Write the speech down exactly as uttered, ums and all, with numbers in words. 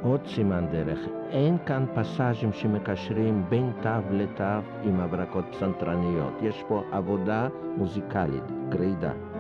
עוד סימן דרך, אין כאן פסאז'ים שמקשרים בין תו לתו עם הברקות פסנתרניות. יש פה עבודה מוזיקלית, גרידה.